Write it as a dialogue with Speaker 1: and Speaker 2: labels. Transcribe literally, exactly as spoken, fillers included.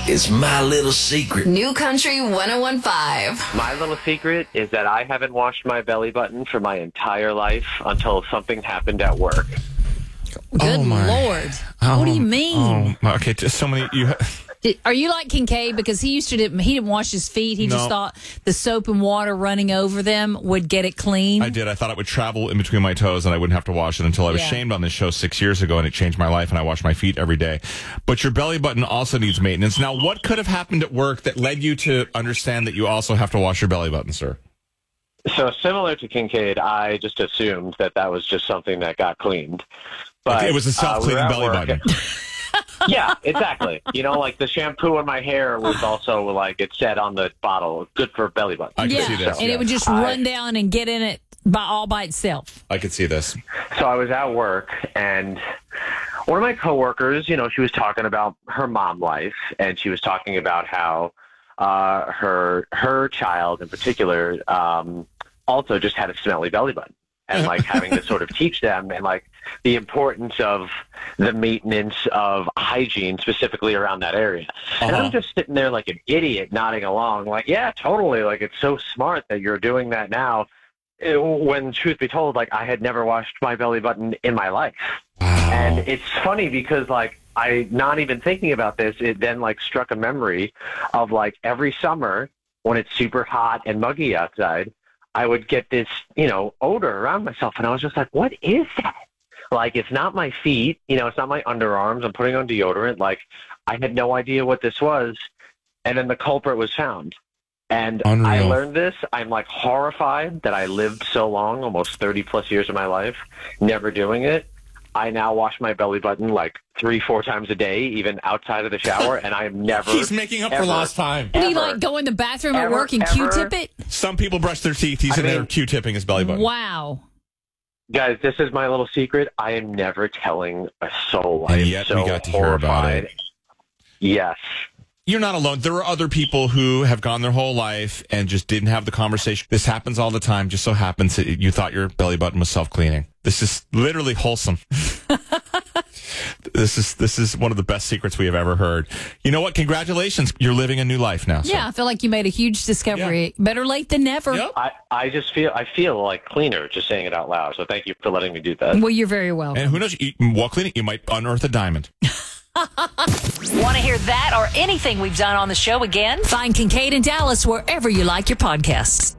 Speaker 1: is my little secret.
Speaker 2: New Country one oh one point five.
Speaker 3: My little secret is that I haven't washed my belly button for my entire life until something happened at work.
Speaker 4: Good
Speaker 5: Oh, my.
Speaker 4: Lord.
Speaker 5: Oh,
Speaker 4: What do you mean?
Speaker 5: Oh, okay, just so many. You.
Speaker 4: Did- Are you like Kincaid? Because he used to, do, he didn't wash his feet. He just
Speaker 5: No.
Speaker 4: thought the soap and water running over them would get it clean.
Speaker 5: I did. I thought it would travel in between my toes and I wouldn't have to wash it until I was
Speaker 4: Yeah.
Speaker 5: shamed on this show six years ago, and it changed my life, and I wash my feet every day. But your belly button also needs maintenance. Now, what could have happened at work that led you to understand that you also have to wash your belly button, sir?
Speaker 3: So similar to Kincaid, I just assumed that that was just something that got cleaned. But
Speaker 5: Like, it was a self-cleaning
Speaker 3: uh, we were at
Speaker 5: belly
Speaker 3: work-
Speaker 5: button.
Speaker 3: Yeah, exactly. You know, like the shampoo in my hair was also like it said on the bottle, good for belly button.
Speaker 5: I can
Speaker 4: yeah,
Speaker 5: see this.
Speaker 4: and
Speaker 5: yeah.
Speaker 4: it would just
Speaker 3: I-
Speaker 4: run down and get in it by all by itself.
Speaker 5: I could see this.
Speaker 3: So I was at work, and one of my coworkers, you know, she was talking about her mom life, and she was talking about how uh, her her child in particular um, also just had a smelly belly button, and like having to sort of teach them and like the importance of the maintenance of hygiene specifically around that area. And
Speaker 5: Uh-huh.
Speaker 3: I'm just sitting there like an idiot nodding along, like, yeah, totally. Like, it's so smart that you're doing that now. It- when truth be told, like I had never washed my belly button in my life.
Speaker 5: Wow.
Speaker 3: And it's funny because like I not even thinking about this, it then like struck a memory of like every summer when it's super hot and muggy outside, I would get this, you know, odor around myself, and I was just like, what is that? Like, it's not my feet, you know, it's not my underarms. I'm putting on deodorant. Like, I had no idea what this was. And then the culprit was found. And
Speaker 5: Unreal.
Speaker 3: I learned this. I'm like horrified that I lived so long, almost thirty plus years of my life, never doing it. I now wash my belly button like three, four times a day, even outside of the shower, and I am never.
Speaker 5: He's making up
Speaker 3: ever,
Speaker 5: for lost time.
Speaker 4: Did he
Speaker 3: ever,
Speaker 4: like go in the bathroom at
Speaker 3: ever,
Speaker 4: work and
Speaker 3: ever-
Speaker 4: Q-tip it?
Speaker 5: Some people brush their teeth. He's
Speaker 3: I
Speaker 5: in there
Speaker 3: mean-
Speaker 5: Q-tipping his belly button.
Speaker 4: Wow.
Speaker 3: Guys, this is my little secret. I am never telling a soul. I
Speaker 5: And
Speaker 3: am
Speaker 5: yet
Speaker 3: so
Speaker 5: we got to hear about
Speaker 3: horrified.
Speaker 5: it.
Speaker 3: Yes.
Speaker 5: You're not alone. There are other people who have gone their whole life and just didn't have the conversation. This happens all the time. Just so happens that you thought your belly button was self-cleaning. This is literally wholesome. This is this is one of the best secrets we have ever heard. You know what? Congratulations. You're living a new life now. So.
Speaker 4: Yeah, I feel like you made a huge discovery. Better late than never.
Speaker 5: Yep.
Speaker 3: I, I just feel I feel like cleaner just saying it out loud. So thank you for letting me do that.
Speaker 4: Well, you're very welcome.
Speaker 5: And who knows? You, while cleaning, you might unearth a diamond.
Speaker 2: Want to hear that or anything we've done on the show again?
Speaker 4: Find Kincaid and Dallas wherever you like your podcasts.